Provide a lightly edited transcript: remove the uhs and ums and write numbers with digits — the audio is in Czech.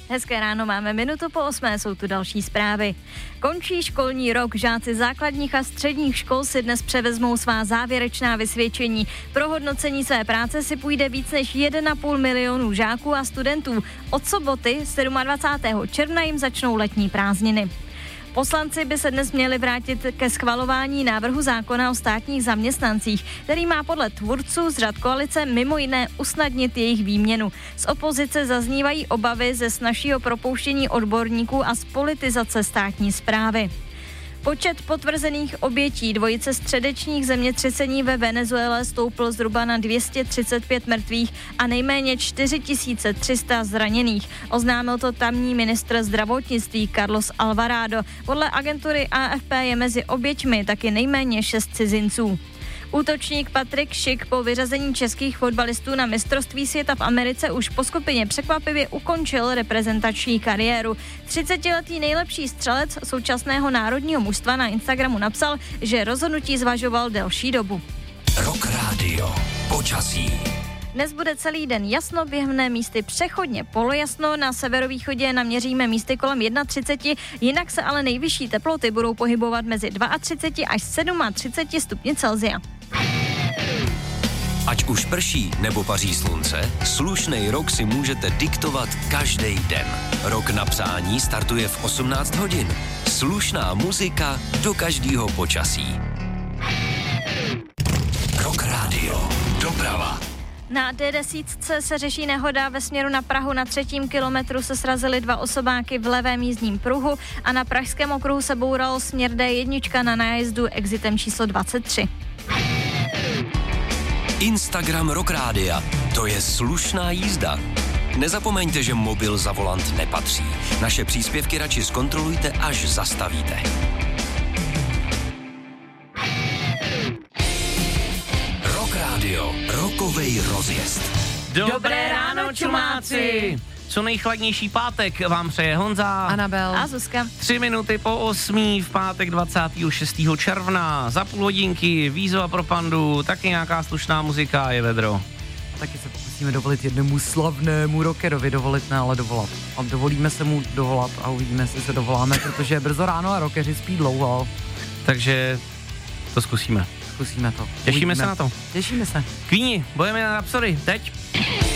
Hezké ráno, máme 7:08, jsou tu další zprávy. Končí školní rok, žáci základních a středních škol si dnes převezmou svá závěrečná vysvědčení. Pro hodnocení své práce si půjde víc než 1,5 milionu žáků a studentů. Od soboty 27. června jim začnou letní prázdniny. Poslanci by se dnes měli vrátit ke schvalování návrhu zákona o státních zaměstnancích, který má podle tvůrců z řad koalice mimo jiné usnadnit jejich výměnu. Z opozice zaznívají obavy ze snazšího propouštění odborníků a z politizace státní správy. Počet potvrzených obětí dvojice středečních zemětřesení ve Venezuele stoupl zhruba na 235 mrtvých a nejméně 4300 zraněných. Oznámil to tamní ministr zdravotnictví Carlos Alvarado. Podle agentury AFP je mezi oběťmi taky nejméně 6 cizinců. Útočník Patrik Schick po vyřazení českých fotbalistů na mistrovství světa v Americe už po skupině překvapivě ukončil reprezentační kariéru. 30letý nejlepší střelec současného národního mužstva na Instagramu napsal, že rozhodnutí zvažoval delší dobu. Rock Radio. Počasí. Dnes bude celý den jasno, běhne místy přechodně polojasno, na severovýchodě naměříme místy kolem 31, jinak se ale nejvyšší teploty budou pohybovat mezi 32 až 37 stupni Celsia. Ať už prší nebo paří slunce, slušnej rok si můžete diktovat každý den. Rok na psání startuje v 18 hodin. Slušná muzika do každého počasí. Rock Radio. Doprava. Na D10 se řeší nehoda ve směru na Prahu. Na 3. kilometru se srazily 2 osobáky v levém jízdním pruhu a na pražském okruhu se boural směr D1 na nájezdu exitem číslo 23. Instagram Rock Rádia. To je slušná jízda. Nezapomeňte, že mobil za volant nepatří. Naše příspěvky radši zkontrolujte, až zastavíte. Rock Radio. Rokovej rozjezd. Dobré ráno, čumáci! Co nejchladnější pátek vám přeje Honza, Anabel a Zuzka. 3 minuty po 8 v pátek 26. června. Za půl hodinky výzva pro Pandu, taky nějaká slušná muzika, je vedro. Taky se pokusíme dovolit jednomu slavnému rockerovi ale dovolat. A dovolíme se mu dovolat a uvidíme, jestli se dovoláme, protože je brzo ráno a rockeři spí dlouho. Takže to zkusíme. Zkusíme to. Těšíme se na to. Těšíme se. Queeni, Bohemian Rhapsody, teď.